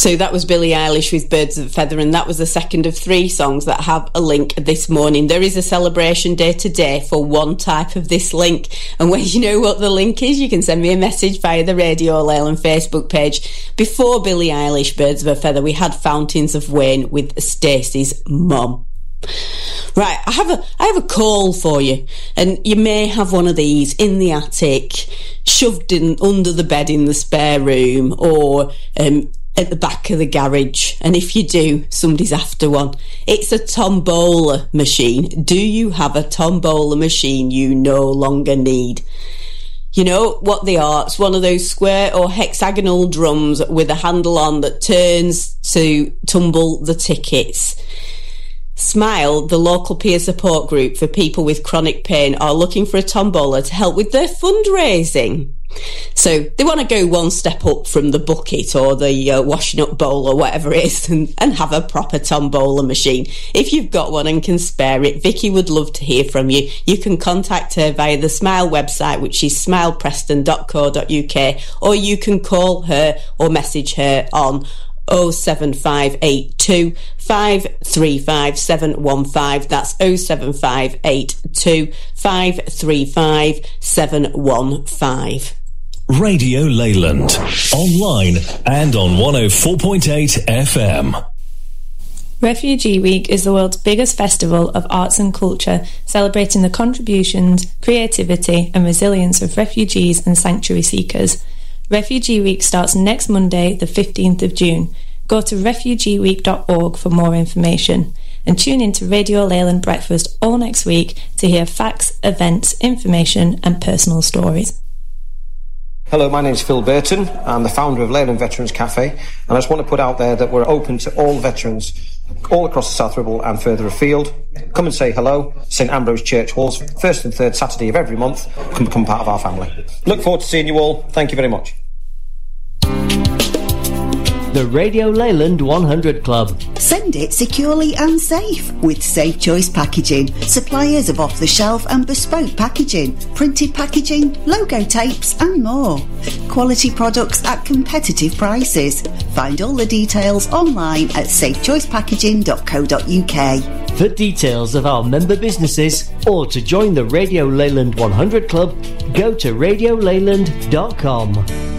So that was Billie Eilish with Birds of a Feather, and that was the second of 3 songs that have a link this morning. There is a celebration day today for one type of this link, and when you know what the link is, you can send me a message via the Radio Leyland Facebook page. Before Billie Eilish, Birds of a Feather, we had Fountains of Wayne with Stacey's mum. Right, I have a call for you, and you may have one of these in the attic, shoved in under the bed in the spare room, or at the back of the garage, and if you do, somebody's after one. It's a tombola machine. Do you have a tombola machine you no longer need? You know what they are? It's one of those square or hexagonal drums with a handle on that turns to tumble the tickets. Smile, the local peer support group for people with chronic pain, are looking for a tombola to help with their fundraising. So they want to go one step up from the bucket or the washing up bowl or whatever it is and have a proper tombola machine. If you've got one and can spare it, Vicky would love to hear from you. You can contact her via the Smile website, which is smilepreston.co.uk, or you can call her or message her on 07582 535 715. That's 07582 535 715. Radio Leyland, online and on 104.8 FM. Refugee Week is the world's biggest festival of arts and culture, celebrating the contributions, creativity and resilience of refugees and sanctuary seekers. Refugee Week starts next Monday, the 15th of June. Go to refugeeweek.org for more information. And tune in to Radio Leyland Breakfast all next week to hear facts, events, information and personal stories. Hello, my name's Phil Burton. I'm the founder of Leyland Veterans Cafe, and I just want to put out there that we're open to all veterans all across the South Ribble and further afield. Come and say hello. St Ambrose Church Halls, first and third Saturday of every month. Come become part of our family. Look forward to seeing you all. Thank you very much. The Radio Leyland 100 Club. Send it securely and safe with Safe Choice Packaging, suppliers of off-the-shelf and bespoke packaging, printed packaging, logo tapes and more. Quality products at competitive prices. Find all the details online at safechoicepackaging.co.uk. For details of our member businesses or to join the Radio Leyland 100 Club, go to radioleyland.com.